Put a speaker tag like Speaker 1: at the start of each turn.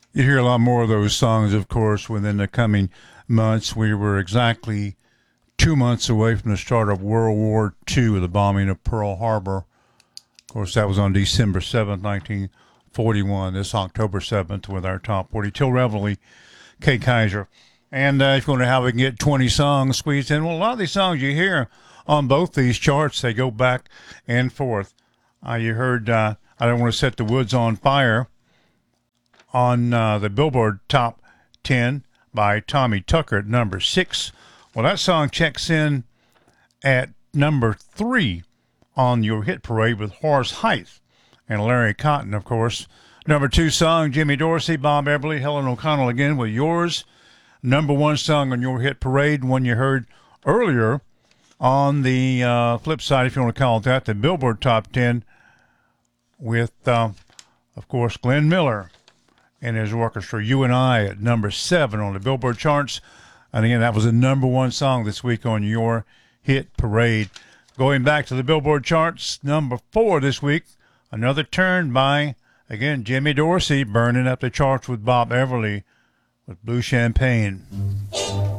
Speaker 1: You'd hear a lot more of those songs, of course, within the coming months. We were exactly 2 months away from the start of World War II, the bombing of Pearl Harbor. Of course, that was on December 7th, 1941, this October 7th, with our top 40. Till Reveille, Kay Kaiser. And if you want to how we can get 20 songs squeezed in, well, a lot of these songs you hear on both these charts, they go back and forth. You heard I Don't Want to Set the Woods on Fire on the Billboard Top 10 by Tommy Tucker at number 6. Well, that song checks in at number 3 on your hit parade with Horace Heidt and Larry Cotton, of course. Number 2 song, Jimmy Dorsey, Bob Everly, Helen O'Connell again with Yours. Number 1 song on your hit parade, one you heard earlier on the flip side, if you want to call it that, the Billboard Top 10 with, of course, Glenn Miller and his orchestra, You and I, at number 7 on the Billboard charts. And again, that was the number 1 song this week on your hit parade. Going back to the Billboard charts, number 4 this week, another turn by, again, Jimmy Dorsey, burning up the charts with Bob Everly with Blue Champagne.